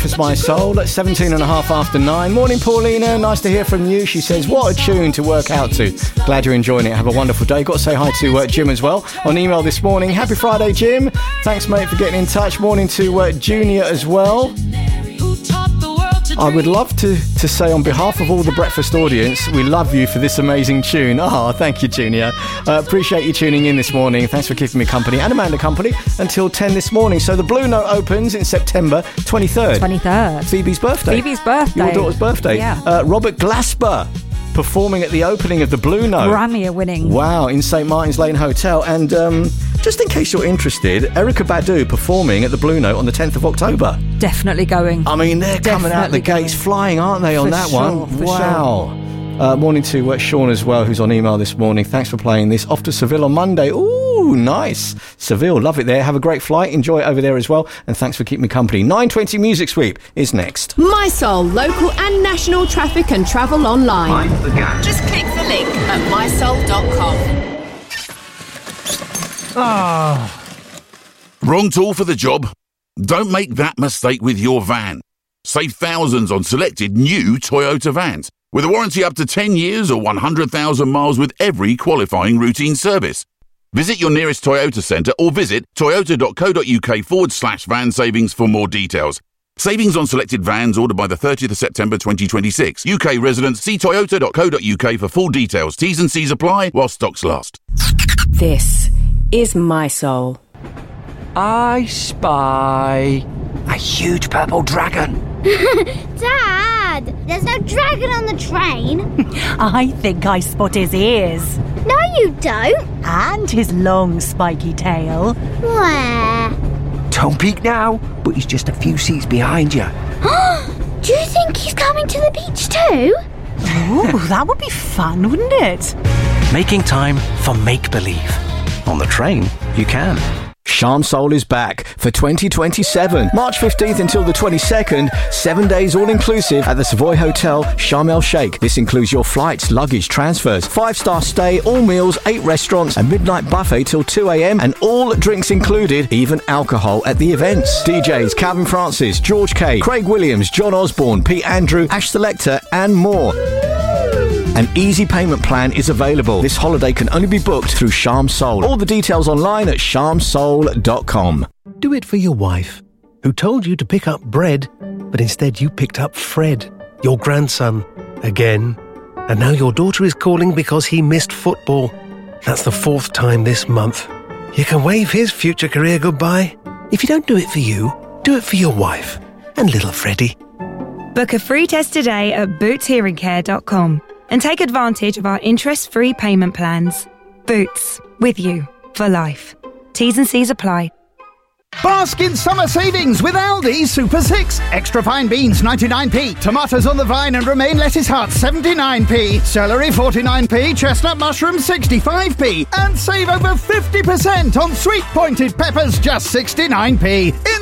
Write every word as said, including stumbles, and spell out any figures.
It's My Soul at seventeen and a half after nine. Morning, Paulina. Nice to hear from you. She says, what a tune to work out to. Glad you're enjoying it. Have a wonderful day. Got to say hi to uh, Jim as well on email this morning. Happy Friday, Jim. Thanks, mate, for getting in touch. Morning to uh, Junior as well. I would love to, to say on behalf of all the breakfast audience, we love you for this amazing tune. Oh, thank you, Junior. Uh, appreciate you tuning in this morning. Thanks for keeping me company and Amanda company until ten this morning. So the Blue Note opens in September twenty-third. twenty-third. Phoebe's birthday. Phoebe's birthday. Your daughter's birthday. Yeah. Uh, Robert Glasper performing at the opening of the Blue Note. Grammy winning. Wow, in Saint Martin's Lane Hotel. And um, just in case you're interested, Erykah Badu performing at the Blue Note on the tenth of October. Definitely going. I mean, they're Definitely coming out the going. gates flying, aren't they, on For that sure, one? for Wow. Uh, morning to uh, Sean as well, who's on email this morning. Thanks for playing this. Off to Seville on Monday. Ooh, nice. Seville, love it there. Have a great flight. Enjoy it over there as well. And thanks for keeping me company. nine twenty Music Sweep is next. My Soul, local and national traffic and travel online. Find the gap. Just click the link at my soul dot com. Ah. Wrong tool for the job? Don't make that mistake with your van. Save thousands on selected new Toyota vans with a warranty up to ten years or one hundred thousand miles with every qualifying routine service. Visit your nearest Toyota centre or visit toyota.co.uk forward slash van savings for more details. Savings on selected vans ordered by the thirtieth of September twenty twenty-six. U K residents, see toyota.co.uk for full details. T's and C's apply while stocks last. This is My Soul. I spy a huge purple dragon. Dad, there's no dragon on the train. I think I spot his ears. No, you don't. And his long spiky tail. Where? Don't peek now, but he's just a few seats behind you. Do you think he's coming to the beach too? Ooh, that would be fun, wouldn't it? Making time for make-believe. On the train, you can. Charm Soul is back for twenty twenty-seven. March fifteenth until the twenty-second. Seven days all-inclusive at the Savoy Hotel, Sharm El Sheikh. This includes your flights, luggage, transfers, five-star stay, all meals, eight restaurants, a midnight buffet till two a.m. and all drinks included, even alcohol at the events. D Js Calvin Francis, George K, Craig Williams, John Osborne, Pete Andrew, Ash Selector and more. An easy payment plan is available. This holiday can only be booked through Charm Soul. All the details online at charm soul dot com. Do it for your wife, who told you to pick up bread, but instead you picked up Fred, your grandson, again. And now your daughter is calling because he missed football. That's the fourth time this month. You can wave his future career goodbye. If you don't do it for you, do it for your wife and little Freddie. Book a free test today at boots hearing care dot com. And take advantage of our interest-free payment plans. Boots, with you, for life. T's and C's apply. Bask in summer savings with Aldi Super six. Extra fine beans ninety-nine p, tomatoes on the vine and romaine lettuce hearts seventy-nine p, celery forty-nine p, chestnut mushrooms sixty-five p, and save over fifty percent on sweet pointed peppers just sixty-nine p. In